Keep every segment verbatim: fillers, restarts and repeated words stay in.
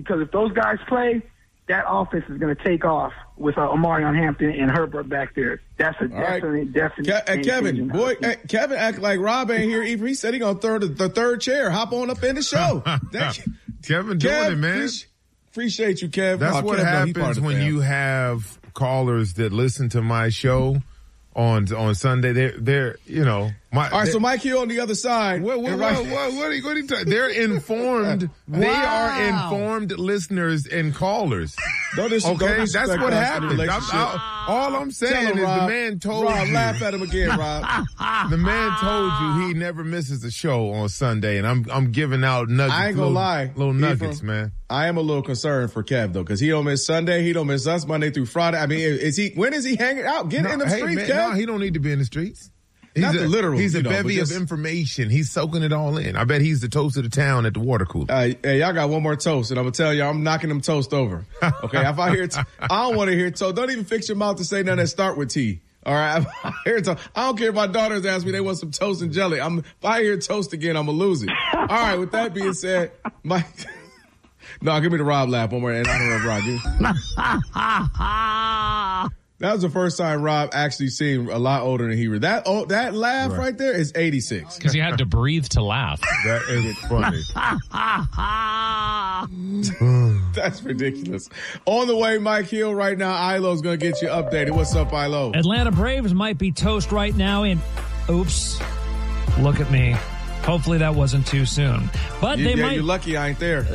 because if those guys play, that offense is going to take off with uh, Omarion Hampton and Herbert back there. That's a definite, right. definite. Ke- hey, Kevin, boy, hey, Kevin act like Rob ain't here. Even he said he gonna third the third chair. Hop on up in the show. Kevin doing Kev, it, man. Appreciate you, Kev. That's oh, what Kev, happens no, when you have callers that listen to my show on on Sunday. They're they're you know. My, All right, so Mike Hill on the other side. What, what, right. what, what, what are you going to talk? They're informed. Wow. They are informed listeners and callers. Don't dis- okay, don't that's what happens. I'm, I, all I'm saying him, is Rob. the man told Rob, you. laugh at him again, Rob. The man told you he never misses a show on Sunday, and I'm I'm giving out nuggets. I ain't gonna little, lie, little nuggets, from, man. I am a little concerned for Kev though, because he don't miss Sunday, he don't miss us Monday through Friday. I mean, is he? When is he hanging out? Get no, in the hey, streets, man, Kev. No, he don't need to be in the streets. He's Not a, the literal. He's a you know, bevy just, of information. He's soaking it all in. I bet he's the toast of the town at the water cooler. Uh, hey, y'all got one more toast, and I'm gonna tell you, I'm knocking them toast over. Okay, if I hear, t- I don't want to hear toast. Don't even fix your mouth to say nothing that start with T. All right, if I hear toast. I don't care if my daughters ask me they want some toast and jelly. I'm if I hear toast again, I'm gonna lose it. All right. With that being said, Mike. No, give me the Rob laugh one more, and I don't know Rob. Give That was the first time Rob actually seemed a lot older than he was. That oh, that laugh right. right there is eighty-six. Because he had to breathe to laugh. That is funny. That's ridiculous. On the way, Mike Hill right now. Ilo's going to get you updated. What's up, Ilo? Atlanta Braves might be toast right now in, oops, look at me. Hopefully that wasn't too soon. But you, they yeah, might. You're lucky I ain't there.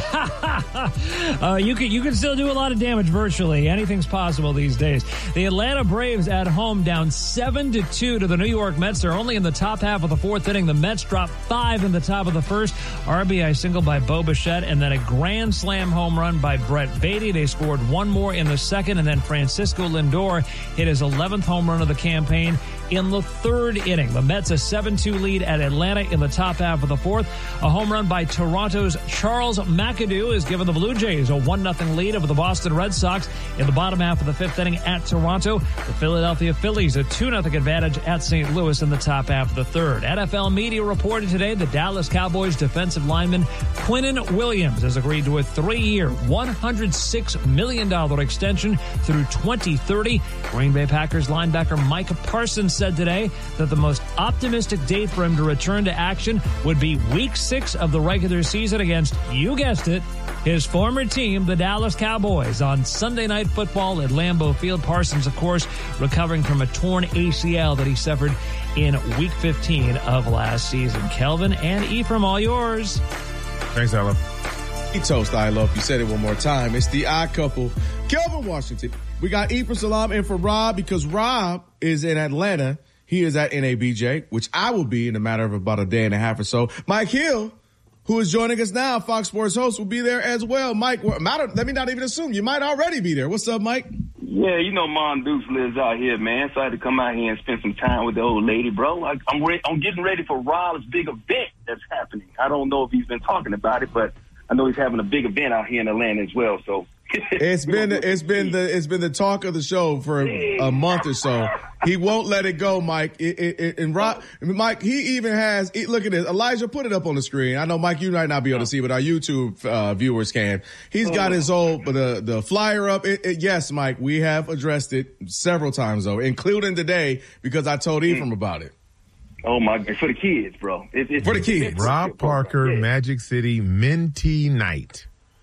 uh, you can you can still do a lot of damage virtually. Anything's possible these days. The Atlanta Braves at home down seven to two to the New York Mets. They're only in the top half of the fourth inning. The Mets drop five in the top of the first. R B I single by Bo Bichette, and then a grand slam home run by Brett Beatty. They scored one more in the second, and then Francisco Lindor hit his eleventh home run of the campaign in the third inning. The Mets a seven two lead at Atlanta in the top half of the fourth. A home run by Toronto's Charles McAdoo has given the Blue Jays a one nothing lead over the Boston Red Sox in the bottom half of the fifth inning at Toronto. The Philadelphia Phillies a two nothing advantage at Saint Louis in the top half of the third. N F L media reported today the Dallas Cowboys defensive lineman Quinnen Williams has agreed to a three-year, one hundred six million dollars extension through twenty thirty. Green Bay Packers linebacker Mike Parsons said today that the most optimistic date for him to return to action would be week six of the regular season against, you guessed it, his former team, the Dallas Cowboys, on Sunday Night Football at Lambeau Field. Parsons, of course, recovering from a torn A C L that he suffered in week fifteen of last season. Kelvin and Ephraim, all yours. Thanks, Ella. He toast, I love. You said it one more time. It's the odd couple, Kelvin Washington. We got Ephraim Salam in for Rob because Rob is in Atlanta. He is at N A B J, which I will be in a matter of about a day and a half or so. Mike Hill, who is joining us now, Fox Sports host, will be there as well. Mike, let me not even assume. You might already be there. What's up, Mike? Yeah, you know Mon Dukes lives out here, man, so I had to come out here and spend some time with the old lady, bro. I, I'm, re- I'm getting ready for Rob's big event that's happening. I don't know if he's been talking about it, but I know he's having a big event out here in Atlanta as well, so... It's been it's been the it's been the talk of the show for a, a month or so. He won't let it go, Mike. It, it, it, and Rob, Mike, he even has. He, look at this, Elijah. Put it up on the screen. I know, Mike, you might not be able to see, but our YouTube uh, viewers can. He's got his old the the flyer up. It, it, yes, Mike, we have addressed it several times though, including today because I told Ephraim about it. Oh my God, for the kids, bro. It, it's, for the kids. Rob Parker, yeah. Magic City Mentee Night.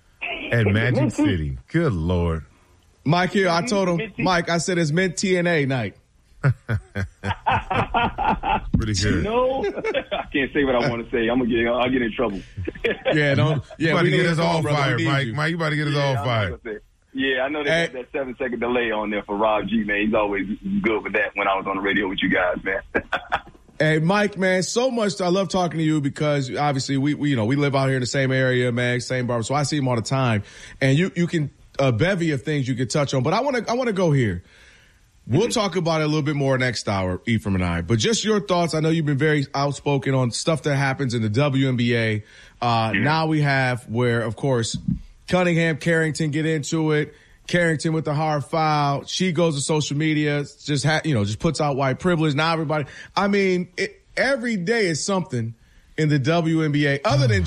At Magic City. Good Lord. Mike here, I told him, Mike, I said it's Mint T N A night. Pretty good. No, I can't say what I want to say. I'm gonna get, I'll get in trouble. yeah, don't. Yeah, you about we to get us all brother. fired, Mike. You. Mike, you about to get us yeah, all fired. Yeah, I know they got that seven second delay on there for Rob G, man. He's always good with that when I was on the radio with you guys, man. Hey, Mike, man, so much. I love talking to you because obviously we, we, you know, we live out here in the same area, man, same barber. So I see him all the time, and you, you can a bevy of things you could touch on. But I want to, I want to go here. We'll mm-hmm. talk about it a little bit more next hour, Ephraim and I. But just your thoughts. I know you've been very outspoken on stuff that happens in the W N B A. Uh, mm-hmm. Now we have where, of course, Cunningham, Carrington get into it. Carrington with the hard foul. She goes to social media, just ha- you know, just puts out white privilege. Now everybody, I mean, it, every day is something in the W N B A other than just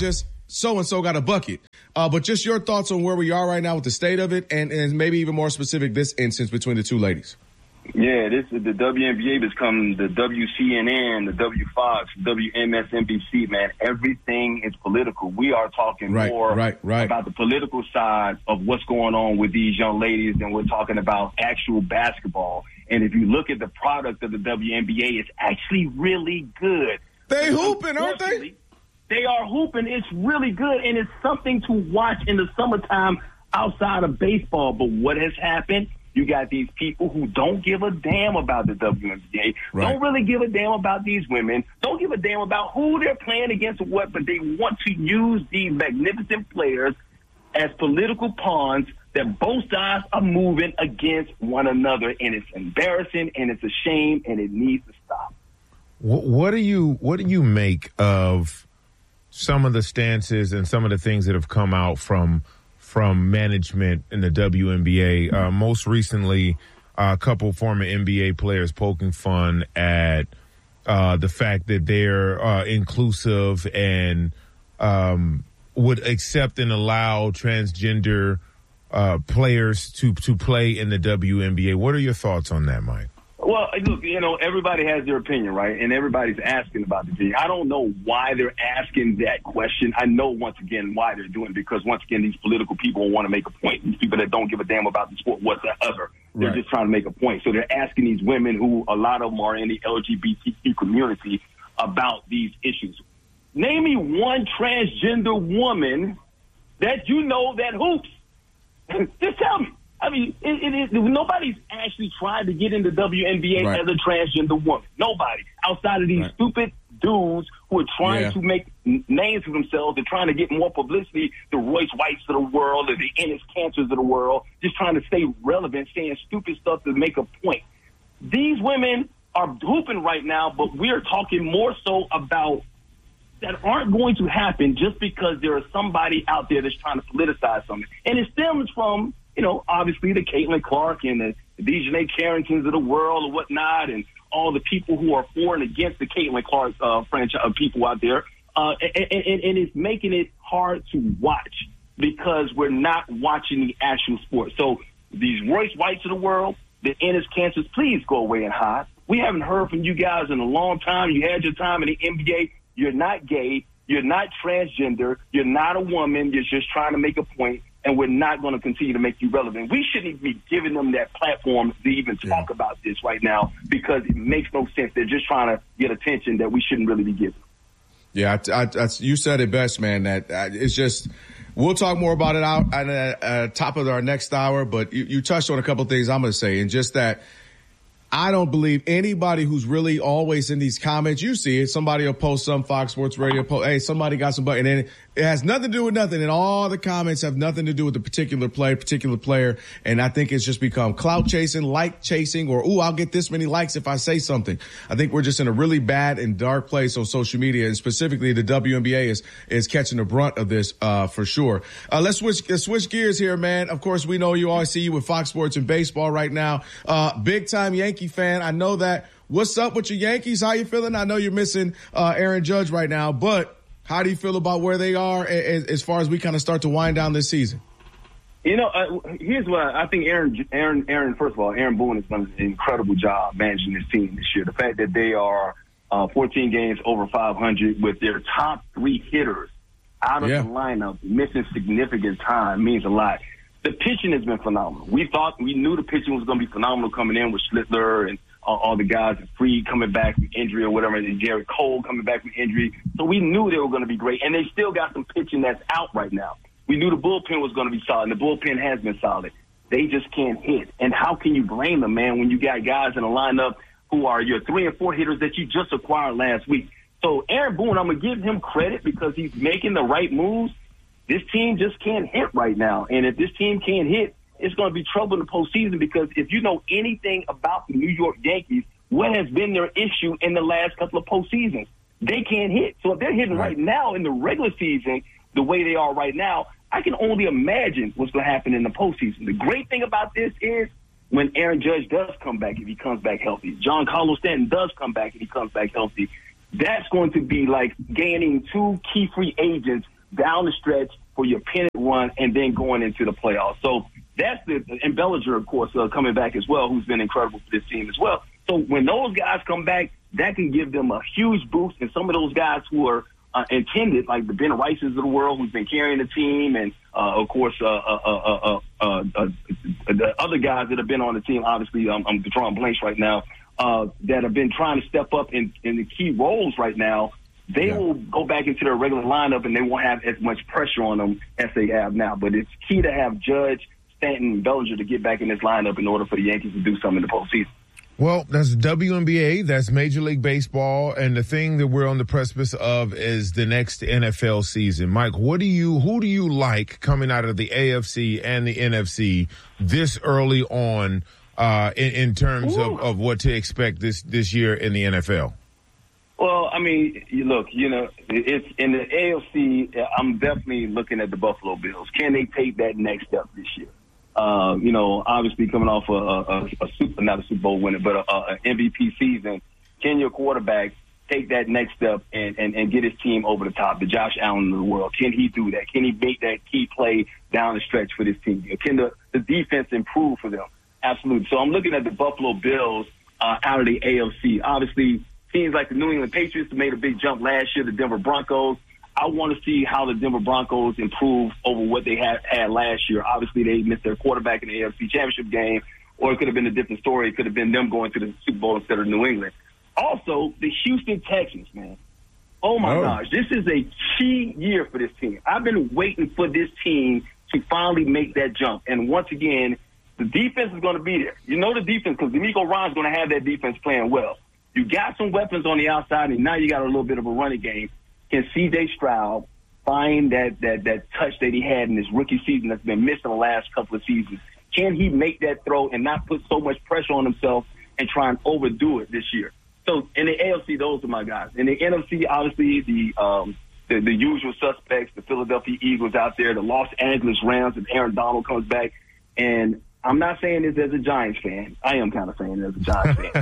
so-and-so got a bucket. Uh, but just your thoughts on where we are right now with the state of it, and, and maybe even more specific, this instance between the two ladies. Yeah, this is the W N B A has become the W C N N, the W Fox, W M S N B C, man. Everything is political. We are talking right, more right, right. about the political side of what's going on with these young ladies than we're talking about actual basketball. And if you look at the product of the W N B A, it's actually really good. They hooping, aren't they? They are hooping. It's really good, and it's something to watch in the summertime outside of baseball. But what has happened? You got these people who don't give a damn about the W N B A, right. Don't really give a damn about these women, don't give a damn about who they're playing against or what, but they want to use these magnificent players as political pawns that both sides are moving against one another, and it's embarrassing, and it's a shame, and it needs to stop. What, what do you what do you make of some of the stances and some of the things that have come out from from management in the W N B A? Uh, most recently, uh, a couple former N B A players poking fun at uh, the fact that they're uh, inclusive and um, would accept and allow transgender uh, players to to play in the W N B A. What are your thoughts on that, Mike? Well, look, you know, everybody has their opinion, right? And everybody's asking about the thing. I don't know why they're asking that question. I know, once again, why they're doing it, because, once again, these political people want to make a point. These people that don't give a damn about the sport whatsoever. They're right. just trying to make a point. So they're asking these women, who a lot of them are in the L G B T Q community, about these issues. Name me one transgender woman that you know that hoops. Just tell me. I mean, it, it is, nobody's actually tried to get into W N B A right. as a transgender woman. Nobody. Outside of these right. stupid dudes who are trying yeah. to make names for themselves. They're trying to get more publicity. The Royce Whites of the world, or the Ennis Cancers of the world, just trying to stay relevant, saying stupid stuff to make a point. These women are hooping right now, but we are talking more so about that aren't going to happen just because there is somebody out there that's trying to politicize something. And it stems from, you know, obviously the Caitlin Clark and the, the Dejanay Carringtons of the world or whatnot, and all the people who are for and against the Caitlin Clark uh, franchise uh, people out there. Uh, and, and, and it's making it hard to watch because we're not watching the actual sport. So these Royce Whites of the world, the Ennis Cancers, please go away and hide. We haven't heard from you guys in a long time. You had your time in the N B A. You're not gay. You're not transgender. You're not a woman. You're just trying to make a point. And we're not going to continue to make you relevant. We shouldn't even be giving them that platform to even talk yeah. about this right now, because it makes no sense. They're just trying to get attention that we shouldn't really be giving. Yeah, I, I, I, you said it best, man. That uh, it's just, we'll talk more about it out at the uh, top of our next hour. But you, you touched on a couple of things I'm going to say, and just that I don't believe anybody who's really always in these comments. You see it. Somebody will post some Fox Sports Radio post. Hey, somebody got some, and then it has nothing to do with nothing. And all the comments have nothing to do with the particular play, particular player. And I think it's just become clout chasing, like chasing, or, ooh, I'll get this many likes if I say something. I think we're just in a really bad and dark place on social media, and specifically the W N B A is, is catching the brunt of this, uh, for sure. Uh, let's switch, let's switch gears here, man. Of course, we know you always see you with Fox Sports and baseball right now. Uh, big time Yankee fan. I know that. What's up with your Yankees? How you feeling? I know you're missing, uh, Aaron Judge right now, but how do you feel about where they are as, as far as we kind of start to wind down this season? You know, uh, here's what I think. Aaron, Aaron, Aaron. First of all, Aaron Boone has done an incredible job managing this team this year. The fact that they are uh, fourteen games over five hundred with their top three hitters out of yeah. the lineup, missing significant time, means a lot. The pitching has been phenomenal. We thought, we knew the pitching was going to be phenomenal coming in with Schlittler and all, all the guys, Freed coming back from injury or whatever, and Jared Cole coming back from injury. So we knew they were going to be great, and they still got some pitching that's out right now. We knew the bullpen was going to be solid, and the bullpen has been solid. They just can't hit. And how can you blame them, man, when you got guys in a lineup who are your three and four hitters that you just acquired last week? So Aaron Boone, I'm going to give him credit because he's making the right moves. This team just can't hit right now. And if this team can't hit, it's going to be trouble in the postseason, because if you know anything about the New York Yankees, what has been their issue in the last couple of postseasons? They can't hit. So if they're hitting right, right now in the regular season the way they are right now, I can only imagine what's going to happen in the postseason. The great thing about this is when Aaron Judge does come back, if he comes back healthy, Giancarlo Stanton does come back if he comes back healthy, that's going to be like gaining two key free agents down the stretch for your pennant run and then going into the playoffs. So that's the – and Bellinger, of course, uh, coming back as well, who's been incredible for this team as well. So when those guys come back, that can give them a huge boost. And some of those guys who are uh, intended, like the Ben Rices of the world, who's been carrying the team, and, uh, of course, uh, uh, uh, uh, uh, uh, the other guys that have been on the team, obviously, um, I'm drawing blanks right now, uh, that have been trying to step up in, in the key roles right now, they yeah. will go back into their regular lineup, and they won't have as much pressure on them as they have now. But it's key to have Judge, Stanton, and Bellinger to get back in this lineup in order for the Yankees to do something in the postseason. Well, that's the W N B A, that's Major League Baseball, and the thing that we're on the precipice of is the next N F L season. Mike, what do you, who do you like coming out of the A F C and the N F C this early on uh, in, in terms of, of what to expect this, this year in the N F L? Well, I mean, you look, you know, it's in the A F C, I'm definitely looking at the Buffalo Bills. Can they take that next step this year? Uh, you know, obviously coming off a, a, a super, not a Super Bowl winner, but an M V P season, can your quarterback take that next step and, and, and get his team over the top, the Josh Allen of the world? Can he do that? Can he make that key play down the stretch for this team? Can the, the defense improve for them? Absolutely. So I'm looking at the Buffalo Bills uh, out of the A F C. Obviously, teams like the New England Patriots made a big jump last year, the Denver Broncos. I want to see how the Denver Broncos improve over what they had, had last year. Obviously, they missed their quarterback in the A F C Championship game, or it could have been a different story. It could have been them going to the Super Bowl instead of New England. Also, the Houston Texans, man. Oh, my oh. gosh. This is a key year for this team. I've been waiting for this team to finally make that jump. And once again, the defense is going to be there. You know the defense because D'Amico Ryan's going to have that defense playing well. You got some weapons on the outside, and now you got a little bit of a running game. Can C J Stroud find that, that, that touch that he had in his rookie season that's been missed in the last couple of seasons? Can he make that throw and not put so much pressure on himself and try and overdo it this year? So in the A F C, those are my guys. In the N F C, obviously, the um, the, the usual suspects, the Philadelphia Eagles out there, the Los Angeles Rams, if Aaron Donald comes back. And I'm not saying this as a Giants fan. I am kind of saying it as a Giants fan.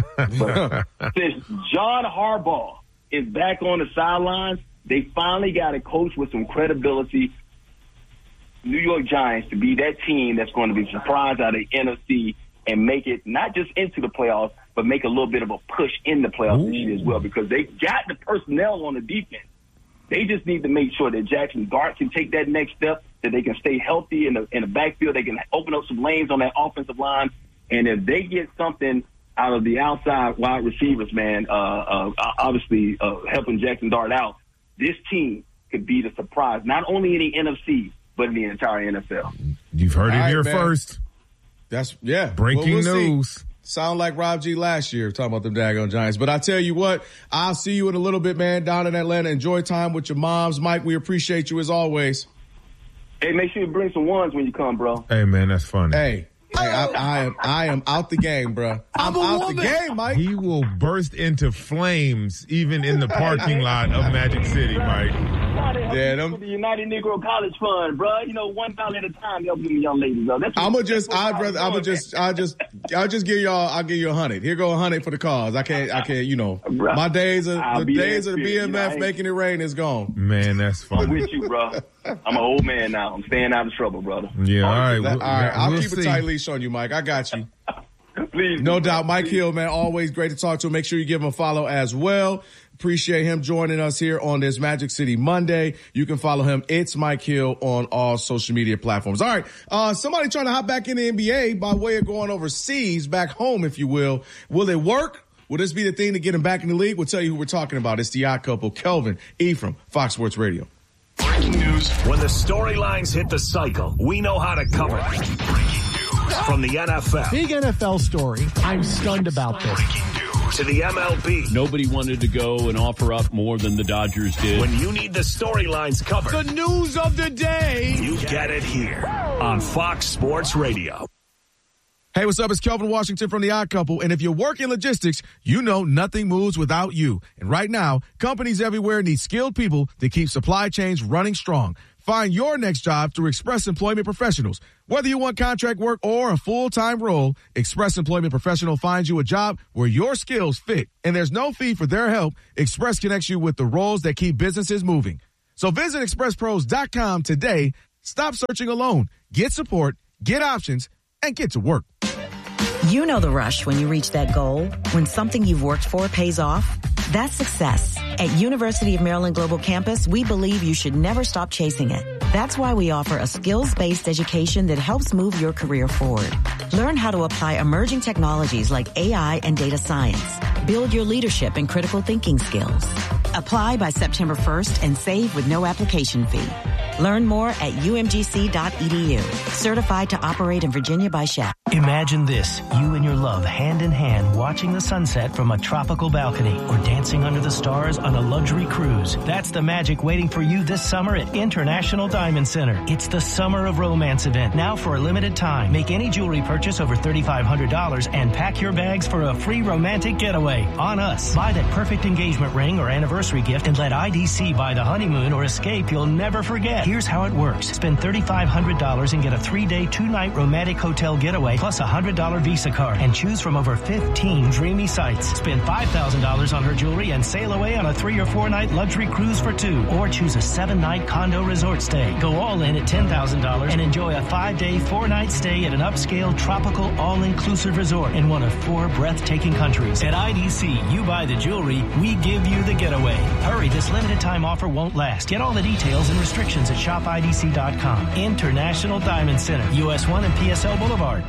But since John Harbaugh is back on the sidelines, they finally got a coach with some credibility, New York Giants, to be that team that's going to be surprised out of the N F C and make it not just into the playoffs, but make a little bit of a push in the playoffs Ooh. this year as well, because they got the personnel on the defense. They just need to make sure that Jackson Dart can take that next step, that they can stay healthy in the in the backfield, they can open up some lanes on that offensive line, and if they get something out of the outside wide receivers, man, uh, uh, obviously uh, helping Jackson Dart out, this team could be the surprise, not only in the N F C, but in the entire N F L. You've heard it right, here man. first. That's, yeah. Breaking well, we'll news. See. Sound like Rob G last year talking about them daggone Giants. But I tell you what, I'll see you in a little bit, man, down in Atlanta. Enjoy time with your moms. Mike, we appreciate you as always. Hey, make sure you bring some ones when you come, bro. Hey, man, that's funny. Hey. Hey, I, I am I am out the game, bro. I'm, I'm out woman. the game, Mike. He will burst into flames even in the parking lot of Magic City, Mike. Yeah, them. The United Negro College Fund, bro. You know, one dollar at a time, help them young ladies. Though. That's I'm gonna just, I'd rather, I'm gonna just, I just, I'll just give y'all, I'll give you a hundred. Here go a hundred for the cause. I can't, I can't, you know, bro, my days of I'll the days of the B M F you know, making it rain is gone. Man, that's funny. I'm with you, bro. I'm an old man now. I'm staying out of trouble, brother. Yeah, all right. That, we'll, all right. I'll we'll keep see. a tight leash on you, Mike. I got you. Please. No doubt. Mike Hill, man, always great to talk to him. Make sure you give him a follow as well. Appreciate him joining us here on this Magic City Monday. You can follow him. It's Mike Hill on all social media platforms. All right. Uh, somebody trying to hop back in the N B A by way of going overseas, back home, if you will. Will it work? Will this be the thing to get him back in the league? We'll tell you who we're talking about. It's the odd couple, Kelvin Ephraim, Fox Sports Radio. Breaking news. When the storylines hit the cycle, we know how to cover it. Breaking news from the N F L. Big N F L story. I'm stunned about this. Breaking news to the M L B. Nobody wanted to go and offer up more than the Dodgers did. When you need the storylines covered, the news of the day, you get it here on Fox Sports Radio. Hey, what's up? It's Kelvin Washington from The Odd Couple. And if you work in logistics, you know nothing moves without you. And right now, companies everywhere need skilled people to keep supply chains running strong. Find your next job through Express Employment Professionals. Whether you want contract work or a full-time role, Express Employment Professional finds you a job where your skills fit. And there's no fee for their help. Express connects you with the roles that keep businesses moving. So visit express pros dot com today. Stop searching alone. Get support, get options, and get to work. You know the rush when you reach that goal, when something you've worked for pays off. That's success. At University of Maryland Global Campus, we believe you should never stop chasing it. That's why we offer a skills-based education that helps move your career forward. Learn how to apply emerging technologies like A I and data science. Build your leadership and critical thinking skills. Apply by September first and save with no application fee. Learn more at U M G C dot E D U. Certified to operate in Virginia by Shell. Imagine this, you and your love hand in hand watching the sunset from a tropical balcony or dancing under the stars on a luxury cruise. That's the magic waiting for you this summer at International Diamond Center. It's the Summer of Romance event, now for a limited time. Make any jewelry purchase over three thousand five hundred dollars and pack your bags for a free romantic getaway on us. Buy that perfect engagement ring or anniversary gift and let I D C buy the honeymoon or escape you'll never forget. Here's how it works. Spend three thousand five hundred dollars and get a three-day, two-night romantic hotel getaway plus a one hundred dollars Visa card and choose from over fifteen dreamy sites. Spend five thousand dollars on her jewelry and sail away on a three- or four-night luxury cruise for two. Or choose a seven-night condo resort stay. Go all in at ten thousand dollars and enjoy a five-day, four-night stay at an upscale, tropical, all-inclusive resort in one of four breathtaking countries. At I D C, you buy the jewelry, we give you the getaway. Hurry, this limited-time offer won't last. Get all the details and restrictions at shop I D C dot com. International Diamond Center, U S one and P S L Boulevard.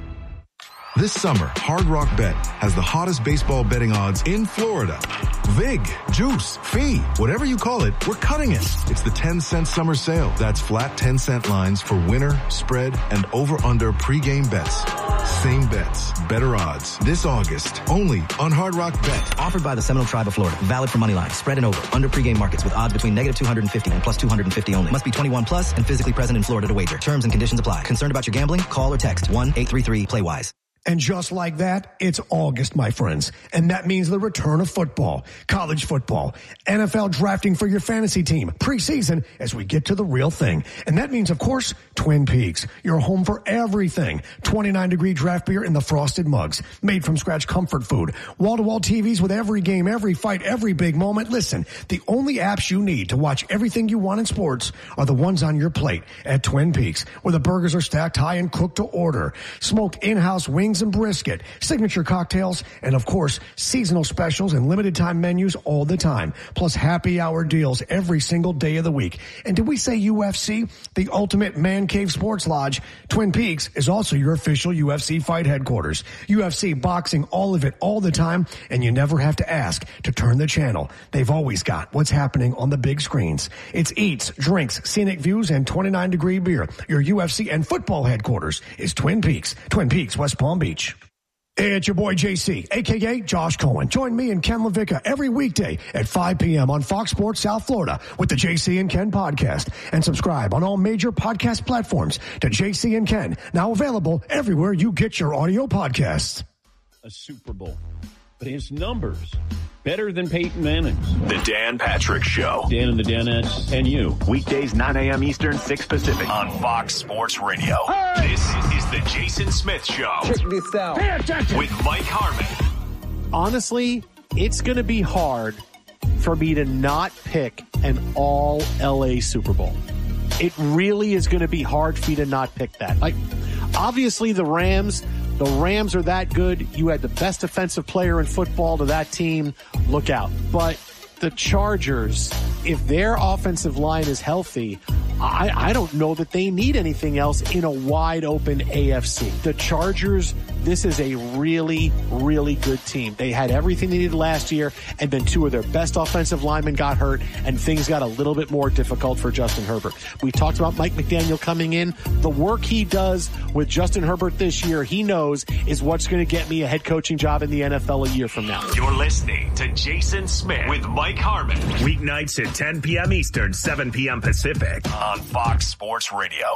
This summer, Hard Rock Bet has the hottest baseball betting odds in Florida. Vig, juice, fee, whatever you call it, we're cutting it. It's the ten cent summer sale. That's flat ten cent lines for winner, spread, and over-under pregame bets. Same bets, better odds. This August, only on Hard Rock Bet. Offered by the Seminole Tribe of Florida. Valid for money line, spread and over, under pregame markets with odds between negative two hundred fifty and plus two hundred fifty only. Must be twenty-one plus and physically present in Florida to wager. Terms and conditions apply. Concerned about your gambling? Call or text one eight three three play wise. And just like that, it's August, my friends. And that means the return of football, college football, N F L drafting for your fantasy team, preseason as we get to the real thing. And that means, of course, Twin Peaks, your home for everything. twenty-nine degree draft beer in the frosted mugs, made from scratch comfort food, wall-to-wall T Vs with every game, every fight, every big moment. Listen, the only apps you need to watch everything you want in sports are the ones on your plate at Twin Peaks, where the burgers are stacked high and cooked to order. Smoked in-house wings and brisket, signature cocktails, and of course, seasonal specials and limited time menus all the time, plus happy hour deals every single day of the week. And did we say U F C? The ultimate man cave sports lodge. Twin Peaks is also your official U F C fight headquarters. U F C boxing, all of it, all the time, and you never have to ask to turn the channel. They've always got what's happening on the big screens. It's eats, drinks, scenic views, and twenty-nine degree beer. Your U F C and football headquarters is Twin Peaks. Twin Peaks, West Palm Beach. It's your boy J C, a k a. Josh Cohen. Join me and Ken LaVicka every weekday at five p.m. on Fox Sports South Florida with the J C and Ken podcast. And subscribe on all major podcast platforms to J C and Ken, now available everywhere you get your audio podcasts. A Super Bowl, but his numbers better than Peyton Manning's. The Dan Patrick Show. Dan and the Danettes and you. Weekdays, nine a.m. Eastern, six Pacific on Fox Sports Radio. Hey! This is the Jason Smith Show. Check this out. Pay attention. With Mike Harmon. Honestly, it's going to be hard for me to not pick an all L A Super Bowl. It really is going to be hard for me to not pick that. Like, obviously the Rams... The Rams are that good. You had the best defensive player in football to that team. Look out. But the Chargers, if their offensive line is healthy, I, I don't know that they need anything else in a wide open A F C. The Chargers, this is a really, really good team. They had everything they needed last year, and then two of their best offensive linemen got hurt, and things got a little bit more difficult for Justin Herbert. We talked about Mike McDaniel coming in. The work he does with Justin Herbert this year, he knows is what's going to get me a head coaching job in the N F L a year from now. You're listening to Jason Smith with Mike Harmon. Weeknights at ten p.m. Eastern, seven p.m. Pacific on Fox Sports Radio.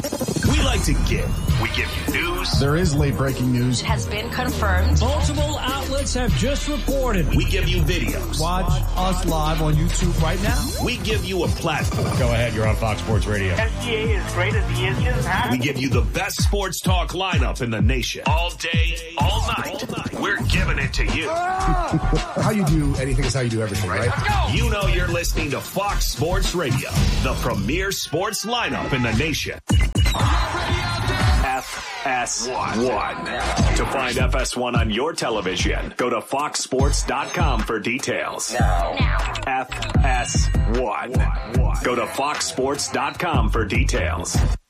We like to give. We give you news. There is late breaking news. It has been confirmed. Multiple outlets have just reported. We give you videos. Watch us live on YouTube right now. We give you a platform. Go ahead, you're on Fox Sports Radio. S G A is great as he is just huh? We give you the best sports talk lineup in the nation. All day, all night. All night. We're giving it to you. How you do anything is how you do everything, right? Let's go. You know you're listening to to Fox Sports Radio, the premier sports lineup in the nation. F S one. To find F S one on your television, go to fox sports dot com for details. Now. F S one. Go to fox sports dot com for details.